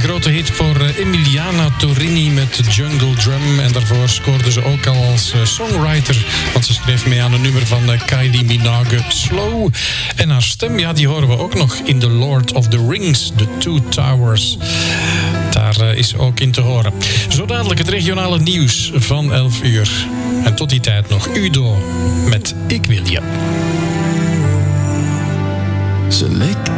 grote hit voor Emiliana Torini met Jungle Drum. En daarvoor scoorde ze ook al als songwriter. Want ze schreef mee aan een nummer van Kylie Minogue, Slow. En haar stem, ja, die horen we ook nog in The Lord of the Rings, The Two Towers. Daar is ook in te horen. Zo dadelijk het regionale nieuws van 11 uur. En tot die tijd nog Udo met Ik Wil Je. Ze leek